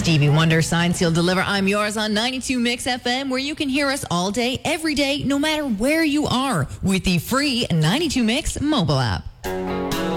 Stevie Wonder, Sign Seal Deliver. I'm yours on 92 Mix FM, where you can hear us all day, every day, no matter where you are, with the free 92 Mix mobile app.